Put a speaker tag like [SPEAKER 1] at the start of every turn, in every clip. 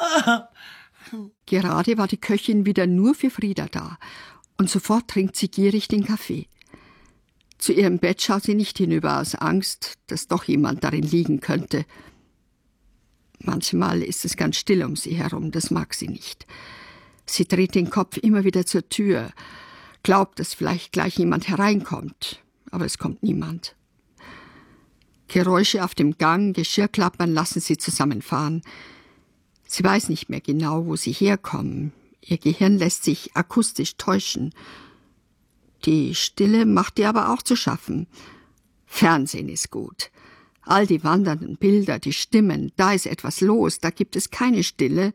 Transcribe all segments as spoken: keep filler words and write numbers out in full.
[SPEAKER 1] Gerade war die Köchin wieder nur für Frieda da und sofort trinkt sie gierig den Kaffee. Zu ihrem Bett schaut sie nicht hinüber aus Angst, dass doch jemand darin liegen könnte. Manchmal ist es ganz still um sie herum, das mag sie nicht. Sie dreht den Kopf immer wieder zur Tür, glaubt, dass vielleicht gleich jemand hereinkommt, aber es kommt niemand. Geräusche auf dem Gang, Geschirrklappern lassen sie zusammenfahren. Sie weiß nicht mehr genau, wo sie herkommen. Ihr Gehirn lässt sich akustisch täuschen. Die Stille macht ihr aber auch zu schaffen. Fernsehen ist gut. All die wandernden Bilder, die Stimmen, da ist etwas los, da gibt es keine Stille.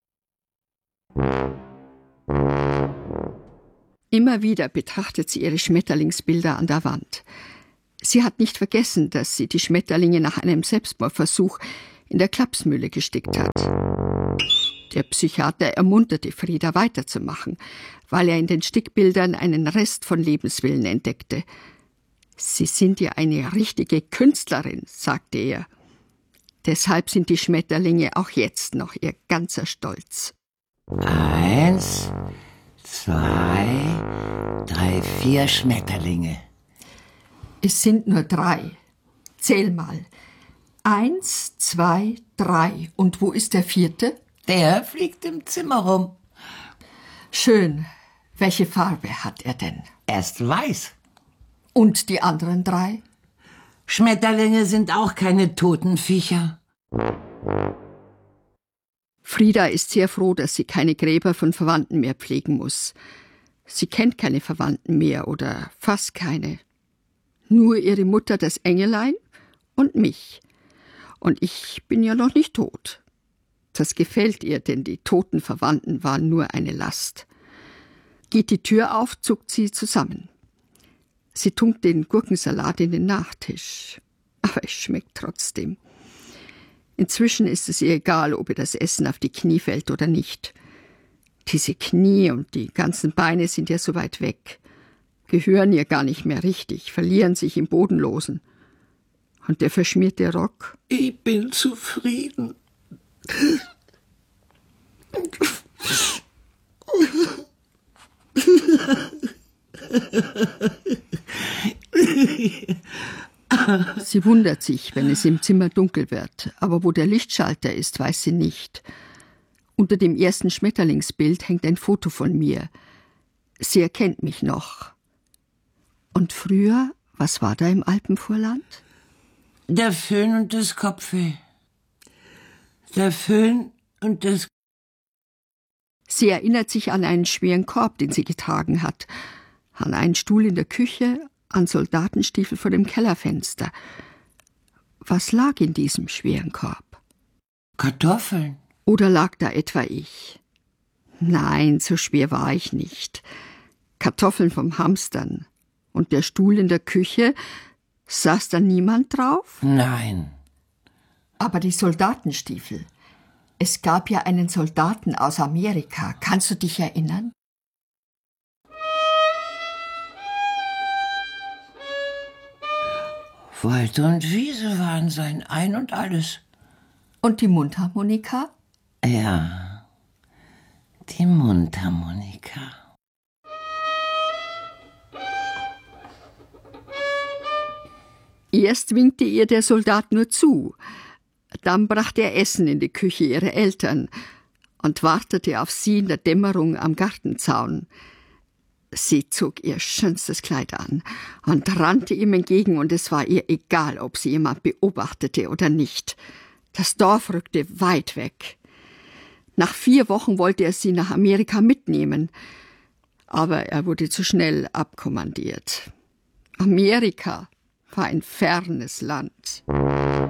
[SPEAKER 1] Immer wieder betrachtet sie ihre Schmetterlingsbilder an der Wand. Sie hat nicht vergessen, dass sie die Schmetterlinge nach einem Selbstmordversuch in der Klapsmühle gestickt hat. Der Psychiater ermunterte Frieda weiterzumachen, weil er in den Stickbildern einen Rest von Lebenswillen entdeckte. »Sie sind ja eine richtige Künstlerin«, sagte er. Deshalb sind die Schmetterlinge auch jetzt noch ihr ganzer Stolz.
[SPEAKER 2] Eins, zwei, drei, vier Schmetterlinge.
[SPEAKER 1] Es sind nur drei. Zähl mal. Eins, zwei, drei. Und wo ist der vierte?
[SPEAKER 2] Der fliegt im Zimmer rum.
[SPEAKER 1] Schön. Welche Farbe hat er denn?
[SPEAKER 2] Er ist weiß.
[SPEAKER 1] Und die anderen drei?
[SPEAKER 2] Schmetterlinge sind auch keine toten Viecher.
[SPEAKER 1] Frieda ist sehr froh, dass sie keine Gräber von Verwandten mehr pflegen muss. Sie kennt keine Verwandten mehr oder fast keine. Nur ihre Mutter, das Engelein, und mich. Und ich bin ja noch nicht tot. Das gefällt ihr, denn die toten Verwandten waren nur eine Last. Geht die Tür auf, zuckt sie zusammen. Sie tunkt den Gurkensalat in den Nachtisch. Aber es schmeckt trotzdem. Inzwischen ist es ihr egal, ob ihr das Essen auf die Knie fällt oder nicht. Diese Knie und die ganzen Beine sind ja so weit weg, gehören ihr gar nicht mehr richtig, verlieren sich im Bodenlosen. Und der verschmierte Rock?
[SPEAKER 2] Ich bin zufrieden.
[SPEAKER 1] Sie wundert sich, wenn es im Zimmer dunkel wird, aber wo der Lichtschalter ist, weiß sie nicht. Unter dem ersten Schmetterlingsbild hängt ein Foto von mir. Sie erkennt mich noch. Und früher, was war da im Alpenvorland?
[SPEAKER 2] Der Föhn und das Kopfweh. Der Föhn und das...
[SPEAKER 1] Sie erinnert sich an einen schweren Korb, den sie getragen hat, an einen Stuhl in der Küche, an Soldatenstiefel vor dem Kellerfenster. Was lag in diesem schweren Korb?
[SPEAKER 2] Kartoffeln.
[SPEAKER 1] Oder lag da etwa ich? Nein, so schwer war ich nicht. Kartoffeln vom Hamstern. Und der Stuhl in der Küche, saß da niemand drauf?
[SPEAKER 2] Nein.
[SPEAKER 1] Aber die Soldatenstiefel. Es gab ja einen Soldaten aus Amerika. Kannst du dich erinnern?
[SPEAKER 2] Wald und Wiese waren sein Ein und Alles.
[SPEAKER 1] Und die Mundharmonika?
[SPEAKER 2] Ja, die Mundharmonika.
[SPEAKER 1] Erst winkte ihr der Soldat nur zu. Dann brachte er Essen in die Küche ihrer Eltern und wartete auf sie in der Dämmerung am Gartenzaun. Sie zog ihr schönstes Kleid an und rannte ihm entgegen, und es war ihr egal, ob sie jemand beobachtete oder nicht. Das Dorf rückte weit weg. Nach vier Wochen wollte er sie nach Amerika mitnehmen, aber er wurde zu schnell abkommandiert. Amerika war ein fernes Land.